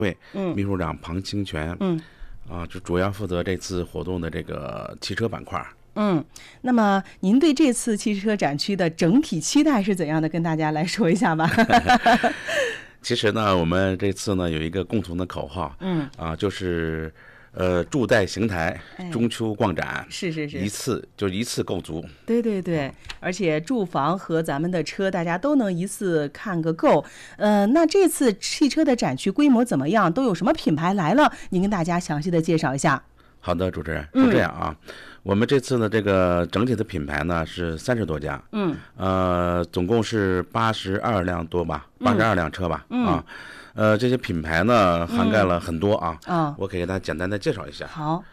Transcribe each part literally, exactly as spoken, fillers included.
会秘书长庞清泉， 嗯， 啊，就主要负责这次活动的这个汽车板块。 嗯，那么您对这次汽车展区的整体期待是怎样的？跟大家来说一下吧。 其实呢，我们这次呢有一个共同的口号，嗯，啊，就是呃，驻在邢台，中秋逛展， 是是是， 一次就一次购足。 对对对，而且住房和咱们的车，大家都能一次看个够。呃，那这次汽车的展区规模怎么样？都有什么品牌来了？您跟大家详细的介绍一下。 好的，主持人，是这样啊，嗯、我们这次的这个整体的品牌呢是三十多家，嗯，呃，总共是八十二辆多吧，八十二辆车吧，嗯、啊，呃，这些品牌呢涵盖了很多啊，嗯、我可以给大家简单的介绍一下。 好。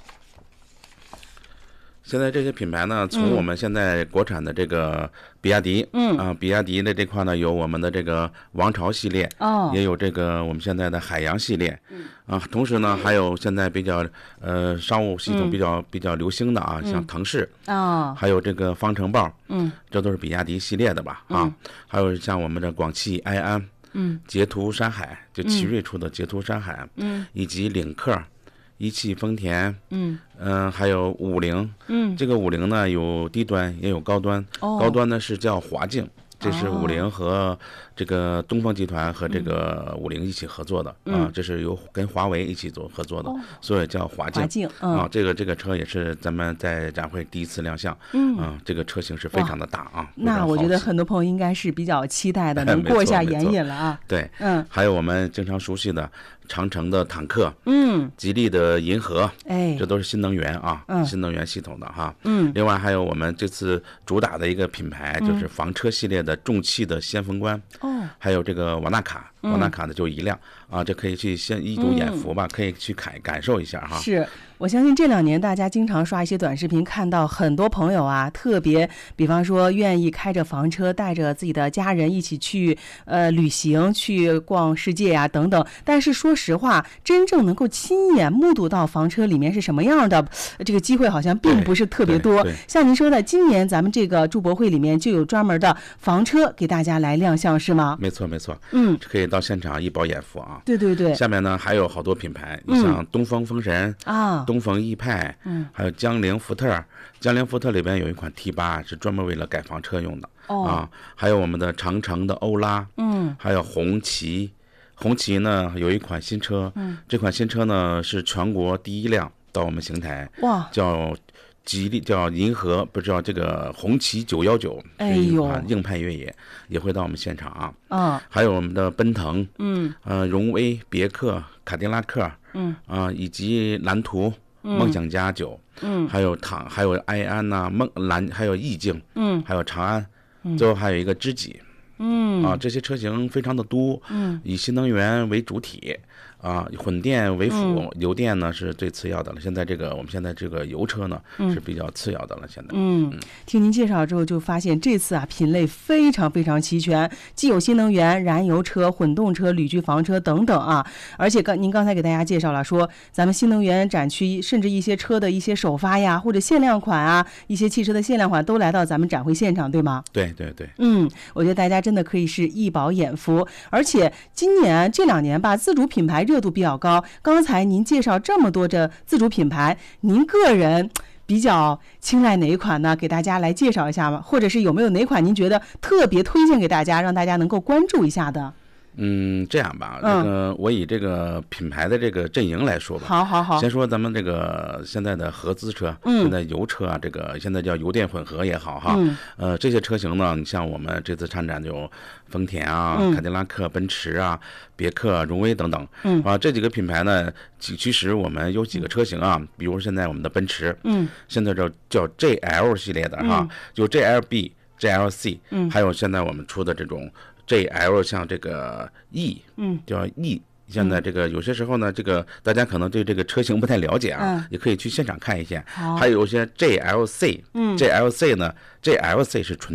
现在这些品牌呢，从我们现在国产的这个比亚迪，嗯啊，比亚迪的这块呢，有我们的这个王朝系列，哦，也有这个我们现在的海洋系列，嗯啊，同时呢，还有现在比较呃商务系统比较、嗯、比较流行的啊，像腾势，哦，还有这个方程豹，嗯，这都是比亚迪系列的吧，啊，嗯、还有像我们的广汽埃安，嗯，捷途山海，就奇瑞出的捷途山海，嗯，以及领克。一汽丰田，嗯嗯、呃，还有五菱，嗯，这个五菱呢有低端也有高端，哦、高端呢是叫华境，这是五菱和这个东风集团和这个五菱一起合作的、嗯、啊，这是由跟华为一起做合作的，哦、所以叫华境。 华境、嗯、 啊，这个这个车也是咱们在展会第一次亮相，嗯啊，这个车型是非常的大啊。 那我觉得很多朋友应该是比较期待的，能过一下眼瘾了啊。 对，嗯，还有我们经常熟悉的长城的坦克，嗯，吉利的银河，哎，这都是新能源啊，嗯、新能源系统的哈，嗯，另外还有我们这次主打的一个品牌，嗯、就是房车系列的重汽的先锋官，哦，还有这个瓦纳卡，瓦纳卡的就一辆、嗯、啊，这可以去先一睹眼福吧，嗯、可以去感感受一下哈。 是。我相信这两年大家经常刷一些短视频，看到很多朋友啊，特别比方说愿意开着房车，带着自己的家人一起去呃旅行，去逛世界啊等等。但是说实话，真正能够亲眼目睹到房车里面是什么样的，这个机会好像并不是特别多。像您说的，今年咱们这个驻博会里面就有专门的房车给大家来亮相，是吗？ 没错没错，嗯，可以到现场一饱眼福啊。 对对对。 下面呢还有好多品牌，你像东风风神啊。东风奕派，嗯，还有江铃福特，江铃福特里边有一款 T 八是专门为了改房车用的，哦、啊，还有我们的长城的欧拉，嗯，还有红旗，红旗呢有一款新车，嗯，这款新车呢是全国第一辆到我们邢台，哇，叫吉利叫银河，不知道这个红旗九一九，是一款硬派越野，也会到我们现场啊，啊，还有我们的奔腾，嗯，呃，荣威、别克、卡迪拉克。嗯啊，以及蓝图、嗯、梦想家九，嗯，还有唐，还有埃安呐、啊，梦蓝，还有意境，嗯，还有长安，嗯、最后还有一个知己，嗯啊，这些车型非常的多，嗯，以新能源为主体。啊，混电为辅，嗯、油电呢是最次要的了。现在这个我们现在这个油车呢、嗯、是比较次要的了。现在， 嗯，嗯听您介绍之后就发现这次啊品类非常非常齐全，既有新能源、燃油车、混动车、旅居房车等等啊。而且刚您刚才给大家介绍了，说咱们新能源展区甚至一些车的一些首发呀，或者限量款啊，一些汽车的限量款都来到咱们展会现场，对吗？ 对对对， 嗯，我觉得大家真的可以是一饱眼福。而且今年这两年吧，自主品牌热度比较高。刚才您介绍这么多的自主品牌，您个人比较青睐哪一款呢？给大家来介绍一下吗？或者是有没有哪款您觉得特别推荐给大家，让大家能够关注一下的？ 嗯，这样吧，那个、嗯、我以这个品牌的这个阵营来说吧。 好好好。 先说咱们这个现在的合资车，嗯，现在油车啊，这个现在叫油电混合也好哈，嗯，呃，这些车型呢，你像我们这次参展就有丰田啊、嗯、凯迪拉克、奔驰啊、别克、荣威等等，嗯，啊，这几个品牌呢，其实我们有几个车型啊，比如现在我们的奔驰，嗯，现在叫叫 J L 系列的哈，嗯、就 J L B、J L C，嗯，还有现在我们出的这种。J L 像这个 E， 嗯，叫 E， 现在这个有些时候呢，这个大家可能对这个车型不太了解啊，嗯、也可以去现场看一下。还有一些 J L C， 嗯 ，J L C 呢 ，J L C 是纯电的，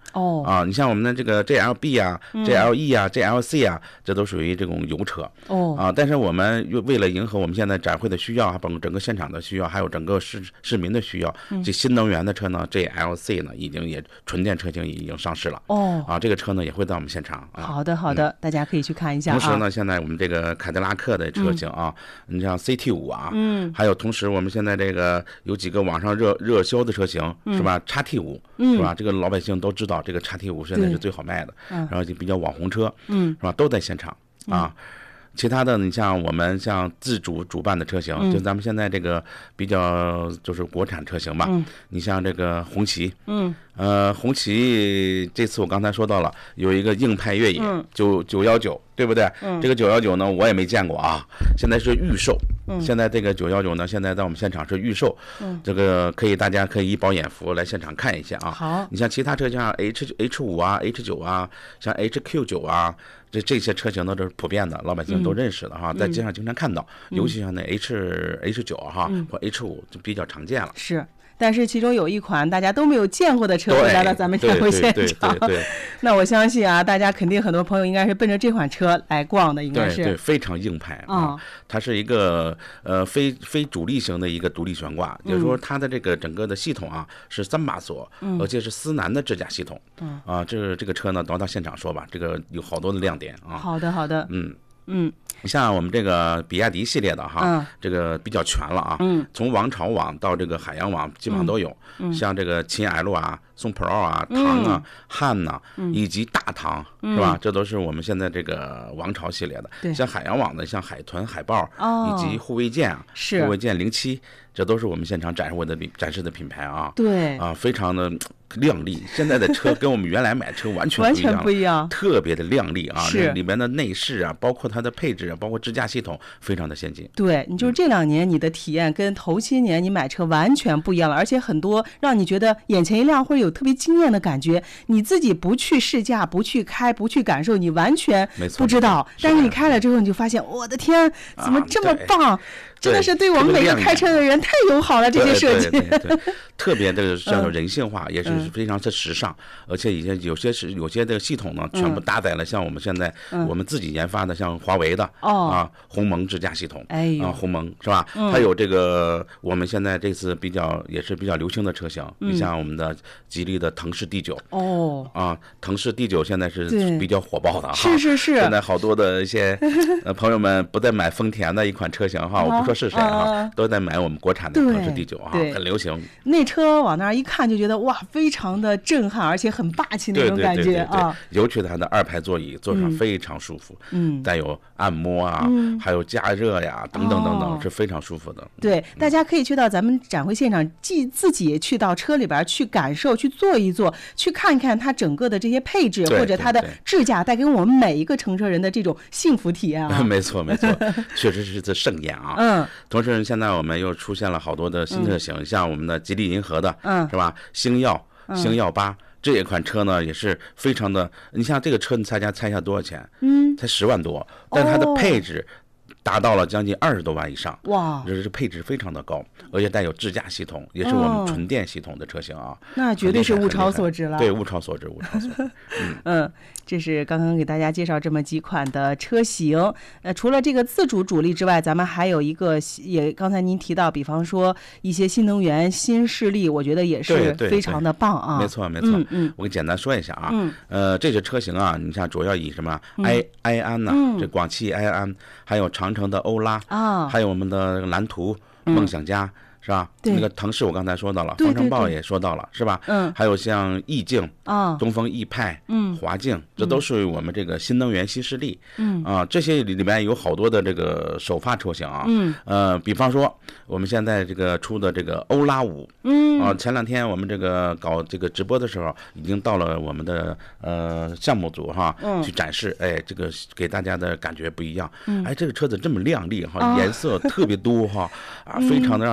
哦， 啊，你像我们的这个 G L B 啊、嗯、G L E 啊、G L C 啊，这都属于这种油车。 哦， 啊，但是我们为了迎合我们现在展会的需要，包括整个现场的需要，还有整个市市民的需要，嗯、这新能源的车呢 ，G L C 呢，已经也纯电车型已经上市了。 哦， 啊，这个车呢也会在我们现场。啊、 好的，好的、嗯，大家可以去看一下、啊。 同时呢，现在我们这个凯迪拉克的车型啊，嗯、你像 C T 五啊， 嗯， 还有同时我们现在这个有几个网上热热销的车型、嗯、是吧 ？X T 五、嗯、是吧？这个老百姓都知道，这个 X T 五现在是最好卖的，然后就比较网红车，嗯，是吧？都在现场啊。嗯，其他的，你像我们像自主主办的车型，嗯、就咱们现在这个比较就是国产车型吧。嗯、你像这个红旗，嗯，呃，红旗这次我刚才说到了，有一个硬派越野九九幺九，对不对？嗯、这个九幺九呢，我也没见过啊，现在是预售。嗯、现在这个九幺九呢，现在在我们现场是预售。嗯，这个可以大家可以以饱眼福来现场看一下啊。 好， 你像其他车像 H H 五啊、H 九啊，像 H Q 九啊。这这些车型呢都是普遍的，老百姓都认识的哈，嗯、在街上经常看到，嗯、尤其像那 H H 九哈、嗯、或 H 五就比较常见了。 是。但是其中有一款大家都没有见过的车会来到咱们展会现场， 对对对对对那我相信啊，大家肯定很多朋友应该是奔着这款车来逛的，应该是对对，非常硬派啊！嗯、它是一个呃非非主力型的一个独立悬挂，也就是说它的这个整个的系统啊是三把锁，嗯、而且是思南的智驾系统，嗯啊，这个这个车呢，等到现场说吧，这个有好多的亮点啊。 好的好的， 嗯。 嗯， 像我们这个比亚迪系列的哈，嗯、这个比较全了啊。嗯，从王朝网到这个海洋网基本上都有。嗯，像这个秦 L 啊、宋 Pro 啊、唐啊、汉呐、嗯，以及大唐、嗯、是吧？这都是我们现在这个王朝系列的。对，像海洋网的，像海豚、海豹、哦、以及护卫舰啊， 是护卫舰零七，这都是我们现场展示的展示的品牌啊。 对啊，非常的亮丽。现在的车跟我们原来买车完全完全不一样， 特别的亮丽啊！ 是里面的内饰啊，包括它的配置啊，包括智驾系统，非常的先进。 对，你就是这两年你的体验跟头些年你买车完全不一样了，而且很多让你觉得眼前一亮或者有特别惊艳的感觉，你自己不去试驾、不去开、不去感受，你完全不知道。但是你开了之后，你就发现，我的天，怎么这么棒！啊真的是对我们每个开车的人太友好了，这些设计， 对对对对特别的叫做人性化，嗯、也是非常的时尚，嗯、而且已经有些是有些这个系统呢，全部搭载了像我们现在、嗯、我们自己研发的，像华为的、 哦、 啊鸿蒙智驾系统， 哎呦啊鸿蒙是吧？嗯、还有这个我们现在这次比较也是比较流行的车型，你、嗯、像我们的吉利的腾势 D 九哦啊，腾势 D 九现在是比较火爆的哈， 是是是， 现在好多的一些呃朋友们不再买丰田的一款车型哈，我不说是谁啊。啊都在买我们国产的腾势 D 九啊，很流行。 那车往那儿一看就觉得哇，非常的震撼，而且很霸气那种感觉啊。 对对对对对尤其它的二排座椅坐上非常舒服，嗯，带有按摩啊，嗯、还有加热呀等等等等，哦、是非常舒服的。 对，大家可以去到咱们展会现场，既自己去到车里边去感受、去坐一坐，去看看它整个的这些配置或者它的智驾带给我们每一个乘车人的这种幸福体验啊。 没错没错，确实是次盛宴啊。嗯，同时现在我们又出现了好多的新车型，嗯、像我们的吉利银河的，嗯，是吧？星耀、星耀八、嗯、这一款车呢，也是非常的。你像这个车，你大家猜一下多少钱？嗯，才十万多，但它的配置达到了将近二十多万以上。哇，这是配置非常的高，而且带有智驾系统，也是我们纯电系统的车型啊。哦、 那绝对是物超所值了。 对，物超所值，物超所值。 嗯嗯。这是刚刚给大家介绍这么几款的车型，呃，除了这个自主主力之外，咱们还有一个，也刚才您提到，比方说一些新能源、新势力，我觉得也是非常的棒啊。 没错没错，嗯嗯，我给简单说一下啊，嗯，呃，这些车型啊，你像主要以什么埃埃安呐，这广汽埃安，还有长城的欧拉啊，还有我们的蓝图、梦想家。是吧？那个腾势我刚才说到了，方程豹也说到了，是吧？嗯，还有像意境啊、东风 E 派、嗯、华境，这都属于我们这个新能源新势力。嗯啊，这些里面有好多的这个首发车型啊。嗯呃，比方说我们现在这个出的这个欧拉五，嗯啊，前两天我们这个搞这个直播的时候，已经到了我们的呃项目组哈，嗯、去展示，哎，这个给大家的感觉不一样。嗯，哎，这个车子这么亮丽哈，颜色特别多哈，啊，非常的让人感觉到。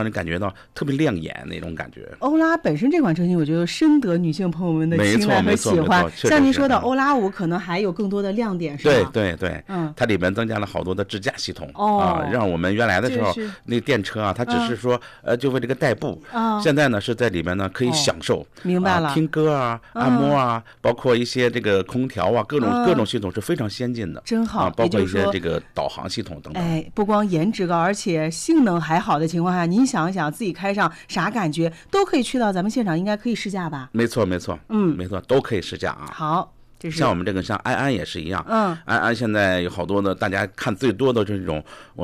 到特别亮眼那种感觉。 欧拉本身这款车型，我觉得深得女性朋友们的青睐和喜欢。像您说的，欧拉五可能还有更多的亮点，是吧？ 对对对，嗯，它里面增加了好多的支架系统、 哦、 啊，让我们原来的时候那电车啊，它只是说、嗯、呃就为这个代步，嗯、现在呢是在里面呢可以享受，哦、 明白了、 啊，听歌啊、按摩啊，嗯、包括一些这个空调啊，各种、嗯、各种系统是非常先进的， 真好， 啊，包括一些这个导航系统等等。 哎，不光颜值高，而且性能还好的情况下，您想一想自己开上啥感觉，都可以去到咱们现场，应该可以试驾吧？ 没错没错， 嗯， 没错，都可以试驾啊。 好。 像我们这个像安安也是一样， 嗯， 安安现在有好多的，大家看最多的这种我